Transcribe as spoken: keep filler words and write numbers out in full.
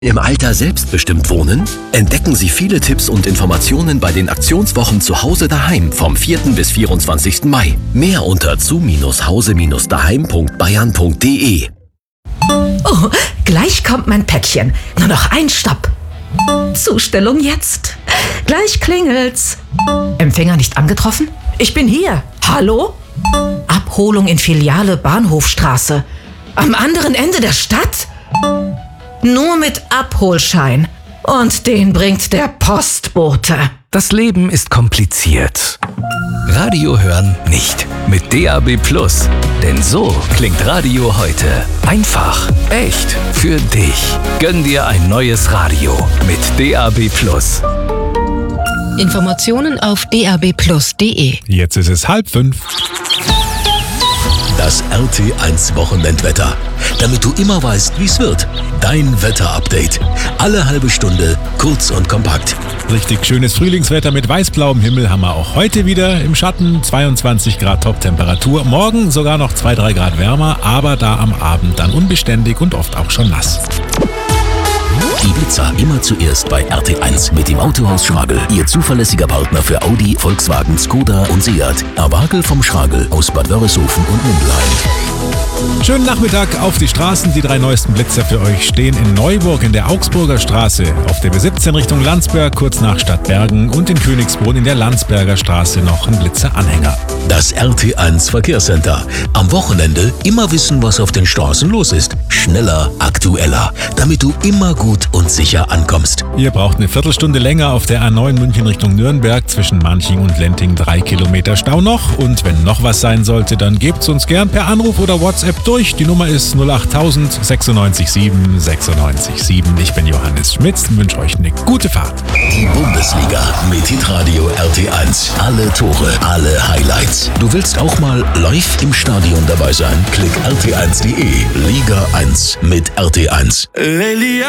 Im Alter selbstbestimmt wohnen? Entdecken Sie viele Tipps und Informationen bei den Aktionswochen zu Hause daheim vom vierten bis vierundzwanzigsten Mai. Mehr unter zu hause daheim punkt bayern punkt de. Oh, gleich kommt mein Päckchen. Nur noch ein Stopp. Zustellung jetzt. Gleich klingelt's. Empfänger nicht angetroffen? Ich bin hier. Hallo? Abholung in Filiale Bahnhofstraße. Am anderen Ende der Stadt? Nur mit Abholschein. Und den bringt der Postbote. Das Leben ist kompliziert. Radio hören nicht. Mit D A B Plus. Denn so klingt Radio heute. Einfach, echt, für dich. Gönn dir ein neues Radio mit D A B Plus. Informationen auf d a b plus punkt de. Jetzt ist es halb fünf. Das R T eins Wochenendwetter. Damit du immer weißt, wie es wird. Dein Wetterupdate. Alle halbe Stunde, kurz und kompakt. Richtig schönes Frühlingswetter mit weißblauem Himmel haben wir auch heute wieder im Schatten. zweiundzwanzig Grad Toptemperatur. Morgen sogar noch zwei bis drei Grad wärmer, aber da am Abend dann unbeständig und oft auch schon nass. Ibiza immer zuerst bei R T eins mit dem Autohaus Schragel. Ihr zuverlässiger Partner für Audi, Volkswagen, Skoda und Seat. Erwagel vom Schragel aus Bad Wörishofen und Mundlein. Schönen Nachmittag auf die Straßen. Die drei neuesten Blitzer für euch stehen in Neuburg in der Augsburger Straße, auf der B siebzehn Richtung Landsberg kurz nach Stadtbergen und in Königsbrunn in der Landsberger Straße noch ein Blitzeranhänger. Das R T eins Verkehrscenter. Am Wochenende immer wissen, was auf den Straßen los ist. Schneller, aktueller, damit du immer gut und sicher ankommst. Ihr braucht eine Viertelstunde länger auf der A neun München Richtung Nürnberg zwischen Manching und Lenting. Drei Kilometer Stau noch. Und wenn noch was sein sollte, dann gebt's uns gern per Anruf oder WhatsApp durch. Die Nummer ist null acht tausend sechsundneunzig sieben sechsundneunzig sieben. Ich bin Johannes Schmitz und wünsche euch eine gute Fahrt. Die Bundesliga mit Hitradio R T eins. Alle Tore, alle Highlights. Du willst auch mal live im Stadion dabei sein? Klick r t eins punkt de. Liga eins mit R T eins.